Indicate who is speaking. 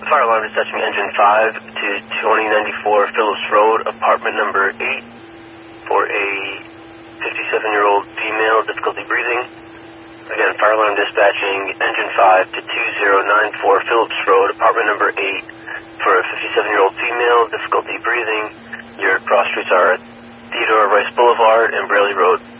Speaker 1: Fire alarm dispatching engine 5 to 2094 Phillips Road, apartment number 8, for a 57-year-old female, difficulty breathing. Again, fire alarm dispatching engine 5 to 2094 Phillips Road, apartment number 8, for a 57-year-old female, difficulty breathing. Your cross streets are Theodore Rice Boulevard and Braley Road.